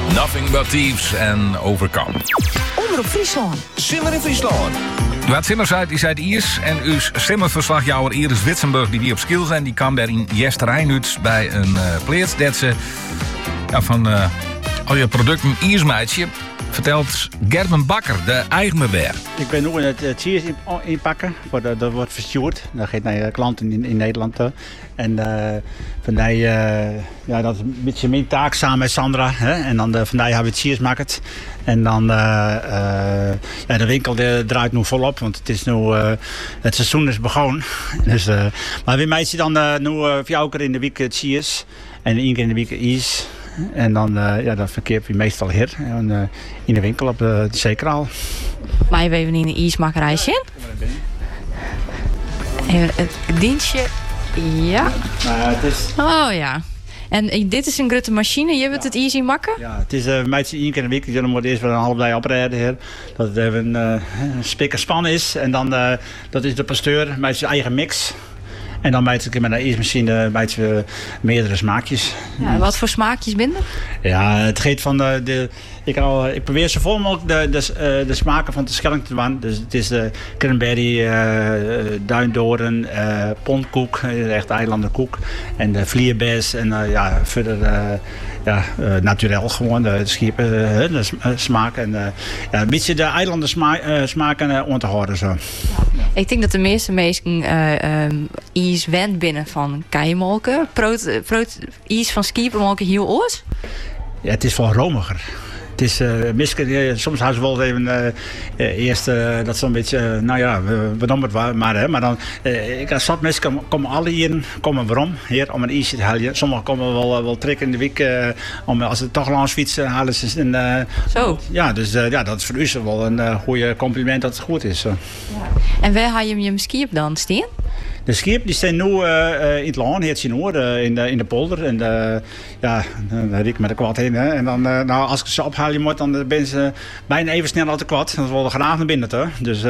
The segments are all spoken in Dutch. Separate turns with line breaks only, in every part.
Nothing But Thieves en Overcome.
Omroep Friesland.
Simmer in Friesland.
Wat Simmer zei Iers en uw Simmerverslagjouwer Iris Witsenburg die op skills en die kwam daar in Jesterijn bij een pleert dat ze van al je producten Iersmeidje vertelt Gerben Bakker, de eigenbewer.
Ik ben nu in het cheese inpakken. Dat wordt verstuurd. Dat gaat naar klanten in Nederland. En vandaar dat is een beetje mijn taak samen met Sandra. Hè? En dan vandaar hebben we het cheese market. En dan de winkel draait nu volop. Want het is nu het seizoen is begonnen. Dus, maar we meiden dan nu 4 keer in de week cheese. En 1 keer in de week is. En dan dat verkeert we meestal hier in de winkel op de zeekraal.
Maar je even in een ijsmakkerijsje. Even het dienstje. Ja. Oh ja. En dit is een grote machine. Je wilt het easy makken?
Ja, het is meestal 1 keer in de week. Dan moet eerst wel een half dag oprijden hier. Dat het even een spik en span is. En dan dat is de pasteur met zijn eigen mix. En dan bijt ik met een ijsmachine meerdere smaakjes.
Ja, wat voor smaakjes binnen?
Ja, het gaat van ik probeer zo vol mogelijk de smaken van de schelling te doen. Dus het is de cranberry, duindoren, pontkoek, echt eilandenkoek. En de vlierbes en verder naturel gewoon de schepen, de smaak. En een beetje de eilanden smaken om te houden zo.
Ik denk dat de meeste mensen ijs wend binnen van keimolken. Brood ijs van skiepenmolken heel oors?
Ja, het is wel romiger. Het is soms houden ze wel even eerst dat zo'n beetje, we noemen het waar, maar dan, ik als zat mensen komen alle hier, waarom? Hier om een ijsje te halen. Sommigen komen wel trekken in de week, als ze toch langs fietsen halen ze een.
Zo.
Ja, dus dat is voor u wel een goede compliment dat het goed is.
Ja. En waar haal je skiep dan staan?
De schepen die staan nu in het land, heet je nu, in de polder. En dan riek ik met de kwad heen. Hè. En dan, als ik ze ophalen moet, dan ben ze bijna even snel uit de kwad. Dan wil ik graag naar binnen. Hè. Dus,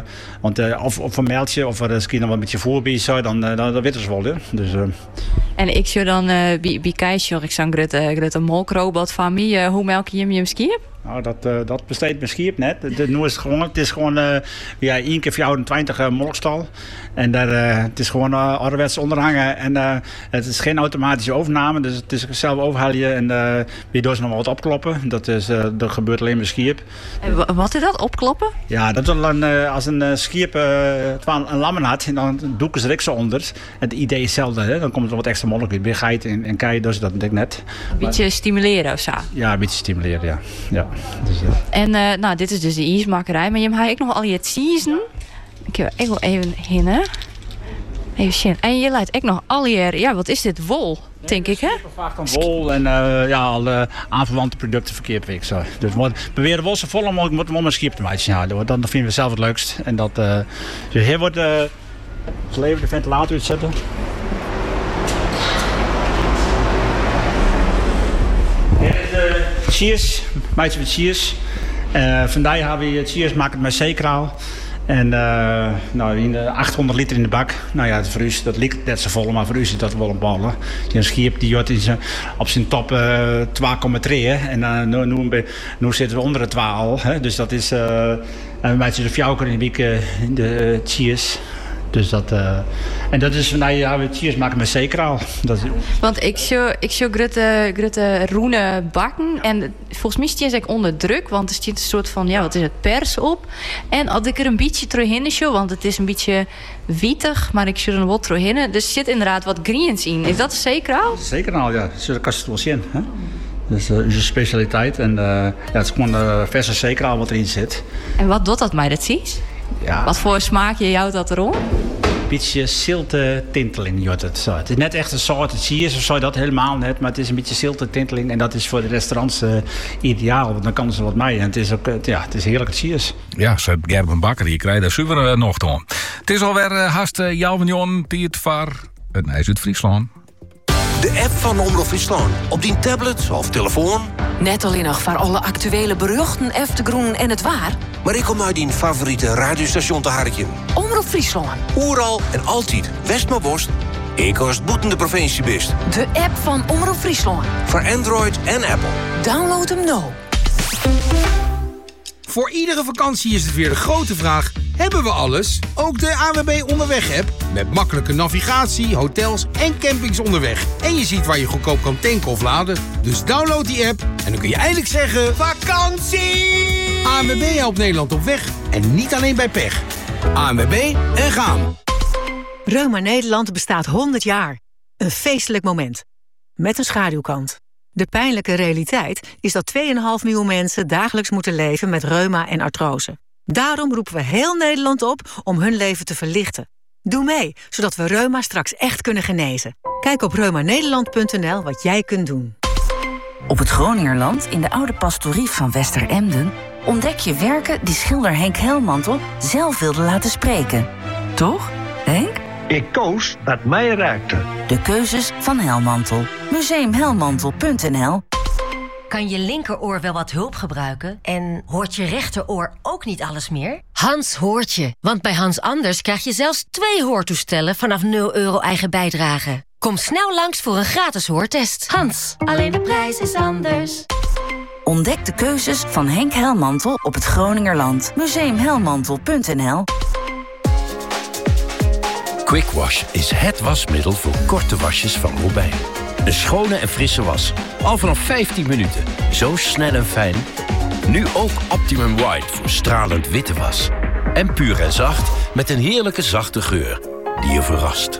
of een mailtje, of er misschien nog wat met je voorbij zo, dan weten ze wel. Hè. Dus,
en ik zou dan bij Keisjor, ik zou een grote molkrobot van mij. Hoe melk je hem skiep?
Nou, dat besteedt mijn schip net. Het is gewoon 1 keer 24 molkstal. En het is gewoon ouderwets onderhangen. En het is geen automatische overname. Dus het is zelf overhalen en weer door ze nog wat opkloppen. Dat gebeurt alleen met schip.
En wat is dat, opkloppen?
Ja, dat is als een schip een lammen had, en dan doeken ze er zo onder. Het idee is hetzelfde. Hè? Dan komt er wat extra molk weer geit en kei, dus dat denk ik net.
Een beetje stimuleren of zo?
Ja, een beetje stimuleren, ja. Dus,
en dit is dus de ijsmakkerij, maar je hebt ook nog al je season. Ik wil even heen, hè? Even zien. En je leidt ook nog al je, wat is dit, wol, denk ik, hè?
Vaak van wol en alle aanverwante producten verkeerd week zo. Dus we proberen wel zo vol mogelijk moeten we om een schip te maken halen. Dan vinden we zelf het leukst. En dat, dus hier wordt even de ventilator uitzetten. Cheers, meidje met cheers. Vandaag hebben we cheers maken met zeekraal. En 800 liter in de bak. Nou ja, voor u dat lijkt net zo vol, maar voor u is dat wel een ballen. Een schip die op zijn top 2,3. En nu zitten we onder de 12. Dus dat is een beetje de 4 keer in de week de cheers. Dus dat is vandaag we cheers maken met zeekraal.
Want ik zou grote roene bakken. En volgens mij is ik onder druk. Want er zit een soort van, wat is het, pers op. En als ik er een beetje terugin show, want het is een beetje wietig. Maar ik zou er wat terugin. Dus er zit inderdaad wat greens in. Is dat een zeekraal?
Zeekraal, ja. Zo kan je het wel zien. Hè? Dat is onze specialiteit. En het is gewoon verse zeekraal wat erin zit.
En wat doet dat mij, dat ziet? Ja. Wat voor smaakje jouwt dat erom?
Een beetje zilte tinteling. Het is net echt een soort cheese of zo, dat helemaal net. Maar het is een beetje zilte tinteling. En dat is voor de restaurants ideaal. Want dan kan ze wat mee. En het is ook het is heerlijke cheese.
Ja, ze hebben Gerben Bakker. Je krijgt daar super nog toe. Het is alweer haast Jalven die het voor het Nijs uit Friesland.
De app van Omroep Friesland. Op die tablet of telefoon.
Net alleen nog voor alle actuele beruchten, eftegroen en het waar.
Maar ik kom uit die favoriete radiostation te harken.
Omroep Friesland.
Oeral en altijd. West maar worst. Ik als boeten de provincie best.
De app van Omroep Friesland.
Voor Android en Apple.
Download hem nou.
Voor iedere vakantie is het weer de grote vraag: hebben we alles? Ook de ANWB Onderweg-app. Met makkelijke navigatie, hotels en campings onderweg. En je ziet waar je goedkoop kan tanken of laden. Dus download die app en dan kun je eindelijk zeggen: vakantie! ANWB helpt Nederland op weg. En niet alleen bij pech. ANWB en gaan.
Reuma Nederland bestaat 100 jaar. Een feestelijk moment. Met een schaduwkant. De pijnlijke realiteit is dat 2,5 miljoen mensen dagelijks moeten leven met reuma en artrose. Daarom roepen we heel Nederland op om hun leven te verlichten. Doe mee, zodat we reuma straks echt kunnen genezen. Kijk op reumanederland.nl wat jij kunt doen.
Op het Groningerland, in de oude pastorie van Westeremden, ontdek je werken die schilder Henk Helmantel zelf wilde laten spreken. Toch, Henk?
Ik koos wat mij raakte.
De keuzes van Helmantel. Museumhelmantel.nl.
Kan je linkeroor wel wat hulp gebruiken? En hoort je rechteroor ook niet alles meer? Hans hoort je. Want bij Hans Anders krijg je zelfs 2 hoortoestellen vanaf €0 eigen bijdrage. Kom snel langs voor een gratis hoortest. Hans, alleen de prijs is anders.
Ontdek de keuzes van Henk Helmantel op het Groningerland. Museumhelmantel.nl.
Quick Wash is het wasmiddel voor korte wasjes van Robijn. Een schone en frisse was. Al vanaf 15 minuten. Zo snel en fijn. Nu ook Optimum White voor stralend witte was. En puur en zacht met een heerlijke zachte geur die je verrast.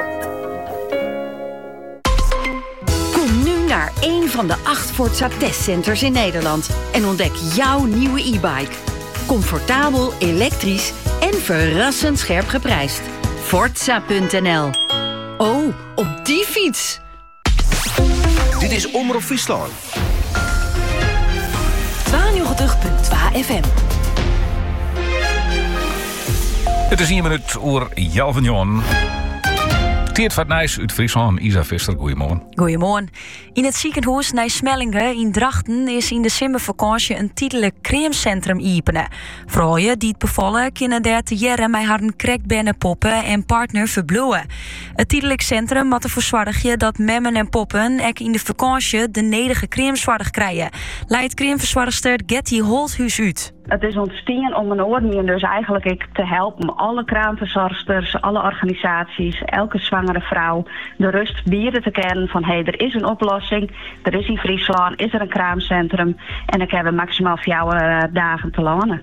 Kom nu naar een van de 8 Forza testcenters in Nederland en ontdek jouw nieuwe e-bike. Comfortabel, elektrisch en verrassend scherp geprijsd. Forza.nl. Oh, op die fiets!
Dit is Omroep Friesland.
92.2 FM.
Het is 1 minuut oer 11 Teert van Nijs uit Friesland, Isa Visser, goedemorgen.
Goedemorgen. In het ziekenhuis Nijsmellingen in Drachten is in de decembervakantie een tijdelijk crèmecentrum openen. Vrouwen die het bevallen kunnen daar te jaren met haar krekbennenpoppen en partner verbloeien. Het tijdelijk centrum moet ervoor zorgen dat memmen en poppen ook in de vakantie de nedige crèmezorg krijgen. Leidt crèmeverzorgster Getty Holthuis uit.
Het is ontstaan om een oordeel dus eigenlijk te helpen alle kraamverzorgsters, alle organisaties, elke zwangere vrouw de rust bieden te kennen van er is een oplossing, er is in Friesland, is er een kraamcentrum en ik heb maximaal 4 dagen te lanen.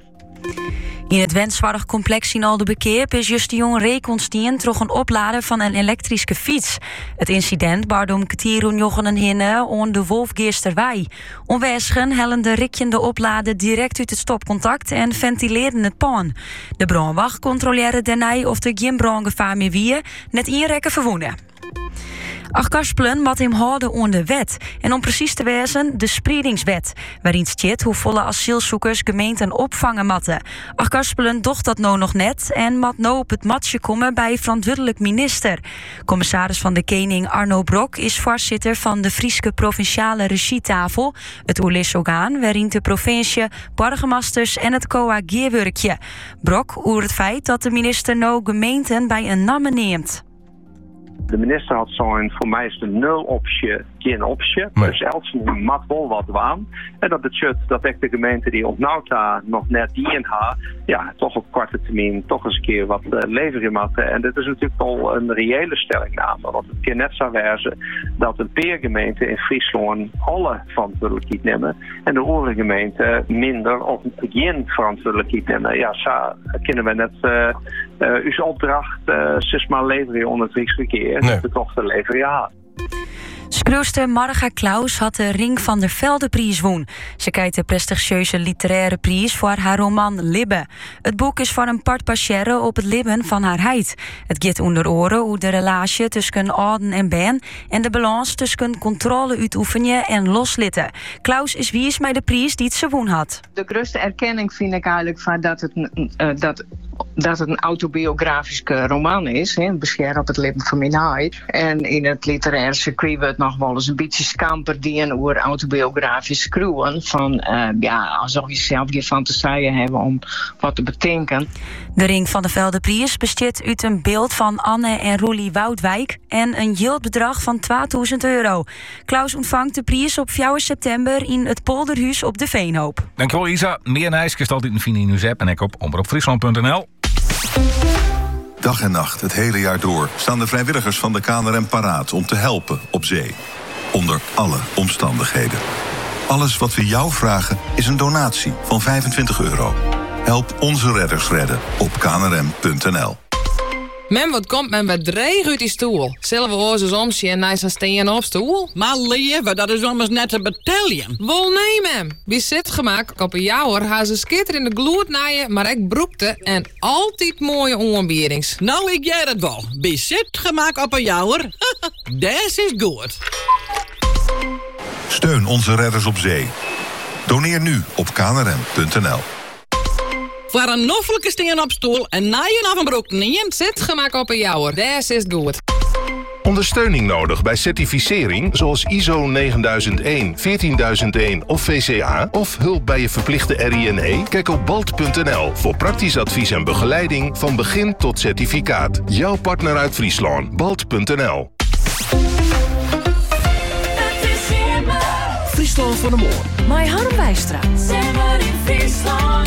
In het Wenszorgcomplex in Aldebekeer is just de jong reconstien troch een oplader van een elektrische fiets. Het incident baarde om kwartier jochen hinne on de Wolfgeersterwei. Onwesgen hellen de rikjende oplader direct uit het stopcontact en ventileren het paan. De brandwacht controleerde daarna of er geen brandgevaar meer wie, net inrekken verwoenen. Achterspelen moet hem houden aan de wet. En om precies te wezen, de spreidingswet. Waarin staat hoe volle asielzoekers gemeenten opvangen moeten. Achterspelen docht dat nou nog net en moet nou op het matje komen bij verantwoordelijk minister. Commissaris van de Koning Arno Brok is voorzitter van de Friese Provinciale Regietafel. Het oorlogsorgaan waarin de provincie, burgemeesters en het COA geerwerkje. Brok oer het feit dat de minister nou gemeenten bij een namme neemt.
De minister had zo'n voor mij is de 0 optie, geen optie. Nee. Dus Elsen mat wel wat waan. En dat betekent dat ik de gemeente die op Nauta nog net die in haar, toch op korte termijn toch eens een keer wat leveren moeten. En dit is natuurlijk al een reële stellingname. Want het kan net zo wezen dat een peergemeente in Friesland alle verantwoordelijkheid nemen. En de andere gemeenten minder of geen verantwoordelijkheid nemen. Ja, zo kunnen we net uw opdracht maar leveren onder het Rijksverkeer.
Nee.
De toch te leveren, ja.
Schreeuwster Marga Klaus had de Ring van der Velde-prijs won. Ze krijgt de prestigieuze literaire prijs voor haar roman Libbe. Het boek is voor een part passeren op het libben van haar heid. Het gaat onder oren hoe de relatie tussen ouden en ben en de balans tussen controle uitoefenen en loslitten. Klaus is wie is mij de prijs die het ze won had.
De grootste erkenning vind ik eigenlijk van dat dat het een autobiografische roman is. Hè, beschreven op het leven van mijn huid. En in het literaire circuit wordt nog wel eens een beetje scamperdien over autobiografisch schreeuwen. Van alsof je zelf je fantasieën hebt om wat te bedenken.
De Ring van de Veldeprijs bestaat uit een beeld van Anne en Roelie Woudwijk en een jildbedrag van €2000. Klaus ontvangt de prijs op 4 september in het Polderhuis op de Veenhoop.
Dankjewel Isa. Meer nieuws kun je altijd vinden in uw app en ook op omroepfriesland.nl.
Dag en nacht, het hele jaar door, staan de vrijwilligers van de KNRM paraat om te helpen op zee. Onder alle omstandigheden. Alles wat we jou vragen is een donatie van €25. Help onze redders redden op knrm.nl.
Men wat komt men wat dreig uit die stoel. Zullen we oors eens omzien en nice steen op stoel?
Maar lieve, dat is immers net een bataljon.
Wel nee, mem. Wie zit gemaakt op een jouwer, haar ze skitter in de gloed naaien, maar ik broekte en altijd mooie onbierings.
Nou, ik jij het wel. Wie zit gemaakt op een jouwer? Des is goed.
Steun onze redders op zee. Doneer nu op knrm.nl.
Voor een noffelijke steen op stoel en naaien af een broek niet.
Zit gemaakt op een jouwer, des is goed.
Ondersteuning nodig bij certificering zoals ISO 9001, 14001 of VCA... of hulp bij je verplichte RINE? Kijk op balt.nl voor praktisch advies en begeleiding van begin tot certificaat. Jouw partner uit Friesland, balt.nl.
Friesland van de Moor.
Mai Harm Wijstraat. Zemmer in Friesland.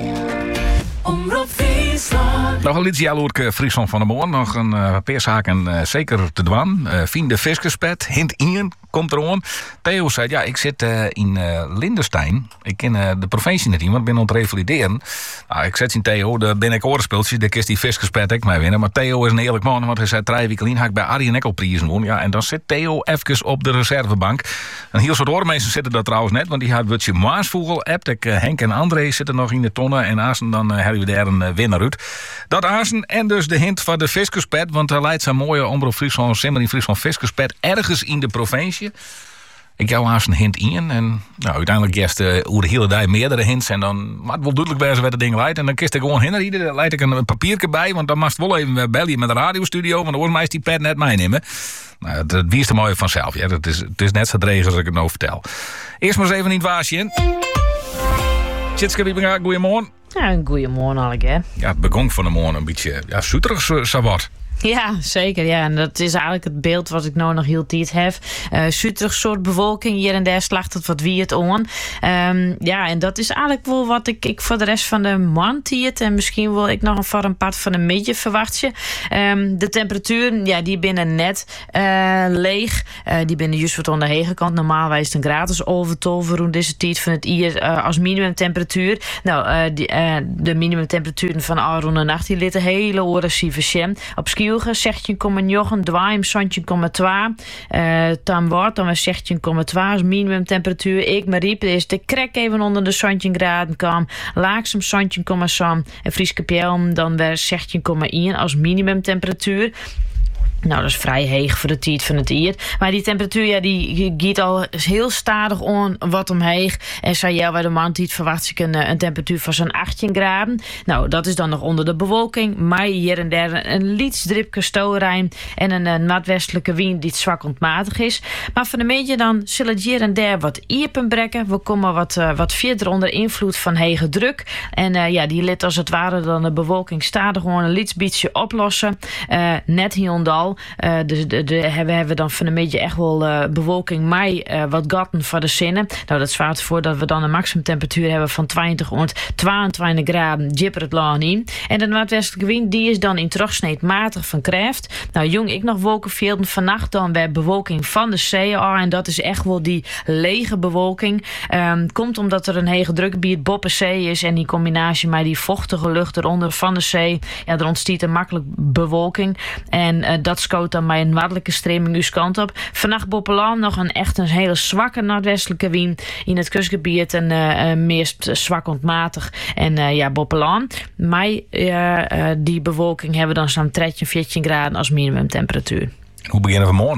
Omroep Friesland.
Nog een liedje Aloerke Friesland van de Moor. Nog een paar zaken zeker te doen. Fien de Viskerspet, hint Ian, komt er aan. Theo zei, ja, ik zit in Lindenstein. Ik ken de provincie niet in, want ik ben aan het revalideren. Nou, ik zet in Theo, daar ben ik oorspeltjes. Daar kist die Viskerspet ik mij winnen. Maar Theo is een eerlijk man, want hij zei 3 weken geleden, ik bij Arie Nekkelprijzen doen. Ja, en dan zit Theo even op de reservebank. Een heel soort oormeesters zitten daar trouwens net, want die had Wutje Maasvogel, Eptek, Henk en André zitten nog in de tonnen. En Azen, dan hebben we daar een winnaar uit. Dat Azen en dus de hint van de Viskerspet, want hij leidt zijn mooie Omroep Friesland, Simmer in Friesland Viskerspet ergens in de provincie. Ik jou haast een hint in. En nou, uiteindelijk eerst hoe de hele dag meerdere hints. En dan maar het wel duidelijk bij ze waar de ding leidt. En dan kist ik gewoon heen. Daar leid ik een papiertje bij. Want dan mag het wel even bellen met de radiostudio. Want dan hoort mij die pad net meenemen. Nou, dat wie is er mooi vanzelf. Ja, het is net zo dreig als ik het nou vertel. Eerst maar eens even in het waasje in. Tjitske Wiebinga, goeiemorgen.
Ja, goeiemorgen allemaal.
Ja, het begon van de morgen een beetje zoeterig zo wat.
Ja, zeker. Ja. En dat is eigenlijk het beeld wat ik nou nog heel tijd heb. Zuterig soort bewolking. Hier en daar slacht het wat wie het on. Ja, en dat is eigenlijk wel wat ik voor de rest van de maand tiert. En misschien wil ik nog voor een part van een beetje verwachtje. De temperaturen, ja, die binnen net leeg. Die binnen juist wat aan de hege kant. Normaal is het een gratis overtol rond deze tijd van het jaar als minimumtemperatuur. Nou, de minimumtemperaturen van al rond de nacht die litten hele oren sieve op Skielge 16,9, Dwaim 17,2. Dan wordt dan weer 16,2 als minimumtemperatuur. Ik me riep is de krek even onder de 17 graden kwam. Laaksem 17,7 en Frieske Pjelm dan weer 16,1 als minimumtemperatuur. Nou, dat is vrij heeg voor de tijd van het jaar. Maar die temperatuur, ja, die gaat al heel stadig on wat omheeg. En zei ja, bij de maand verwacht ik een temperatuur van zo'n 18 graden. Nou, dat is dan nog onder de bewolking. Maar hier en daar een lietsdripke stoelrijn en een noordwestelijke wind die zwak ontmatig is. Maar van de meetje dan zullen het hier en daar wat iepen brekken. We komen wat verder onder invloed van hege druk. En ja, die lid als het ware dan de bewolking stadig gewoon een lietsbietje oplossen. Net hierondal. Dus hebben we dan van een beetje echt wel bewolking, maar wat gaten voor de zinnen. Nou, dat zwaart voor dat we dan een maximumtemperatuur hebben van 20 tot 22 graden, jipper het lang in. En de noordwestelijke wind, die is dan in terugsneed matig van kracht. Nou, jong, ik nog wolkenvelden. Vannacht dan weer bewolking van de zee. En dat is echt wel die lege bewolking. Komt omdat er een hege drukgebied boven zee is en die combinatie met die vochtige lucht eronder van de zee. Ja, er ontstaat een makkelijk bewolking. En dat scoot dan bij een noordelijke stroming uw kant op. Vannacht Boppelaan nog een hele zwakke noordwestelijke wind. In het kustgebied een meest zwak ontmatig. En ja, Boppelaan. Maar die bewolking hebben we dan zo'n 13, 14 graden als minimumtemperatuur.
Hoe beginnen we morgen dan?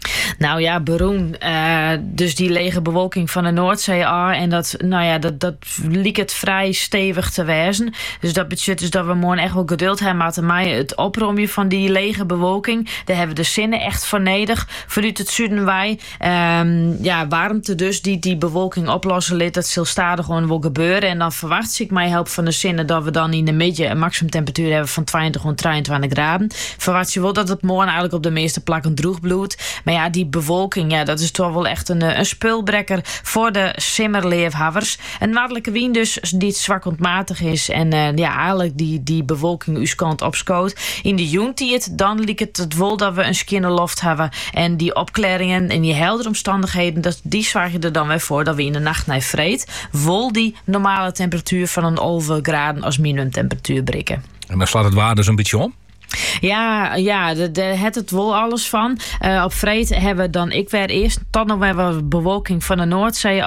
Nou ja, Beroen. Dus die lege bewolking van de Noordzee. En dat liep het vrij stevig te wezen. Dus dat betekent dus dat we morgen echt wel geduld hebben met mij het oprommen van die lege bewolking. Daar hebben we de zinnen echt voor nodig. Vanuit het zuiden wij. Warmte dus die bewolking oplossen liet. Dat zal stadig gewoon wel gebeuren. En dan verwacht ik mij help van de zinnen dat we dan in de midden een maximumtemperatuur hebben van 20 tot 23 graden. Verwacht je wel dat het morgen eigenlijk op de meeste plakken droog bloedt. Maar ja, die bewolking, dat is toch wel echt een spulbrekker voor de simmerleefhavers. Een noordelijke wind dus, die zwak ontmatig is. En eigenlijk die bewolking uw kant opschoot. In de joentijd, dan liep het wel dat we een skinne loft hebben. En die opklaringen en die heldere omstandigheden, die zorgen er dan weer voor dat we in de nacht naar vreed wel die normale temperatuur van een 11 graden als minimumtemperatuur breken.
En dan slaat het waar dus een beetje om?
Ja, daar het het wel alles van. Op vreed hebben we dan eerst tot nog weer bewolking van de Noordzee.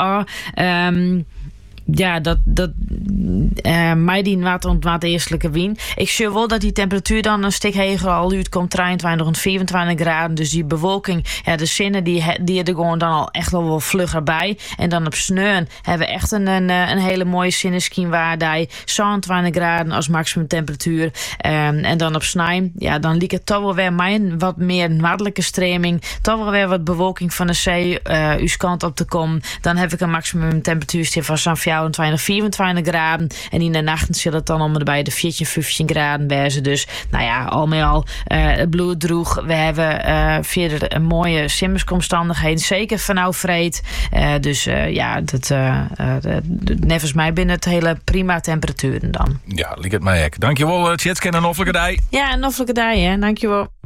Mij die wat eerstelijke wind. Ik zie wel dat die temperatuur dan een stuk hoger al uitkomt, 23 tot 24 graden. Dus die bewolking, de zinnen die er gewoon dan al echt wel vlugger bij. En dan op sneeuw hebben we echt een hele mooie zinneschijn waar die 27 graden als maximumtemperatuur. En dan op snij, dan liep het toch wel weer mijn wat meer noordelijke streming. Toch wel weer wat bewolking van de zee uw kant op te komen. Dan heb ik een maximumtemperatuur van zo'n 24, 24 graden. En in de nacht zal het dan om bij de 14, 15 graden wezen. Dus al met al het bloed droeg. We hebben verder een mooie simmersomstandigheden. Zeker vanaf vreed. Nevens mij binnen het hele prima temperaturen dan.
Ja, lijkt het mij ook. Dankjewel, Tjitske en een offelijke dag.
Ja, een offelijke dag, hè. Dankjewel.